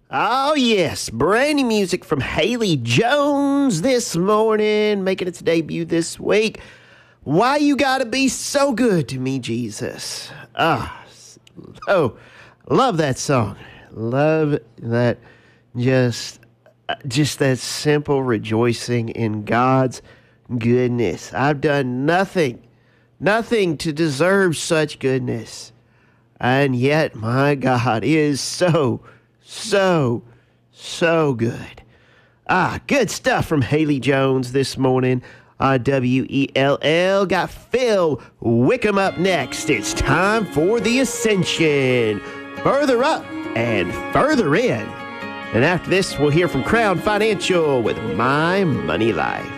Oh, yes. Brand new music from Haley Jones this morning, making its debut this week. Why You Gotta Be So Good to Me, Jesus. Love that song. Love that just that simple rejoicing in God's goodness. I've done nothing to deserve such goodness. And yet my God is so good. Good stuff from Haley Jones this morning on WELL. Got Phil Wickham up next. It's time for the Ascension. Further up and further in. And after this, we'll hear from Crown Financial with My Money Life.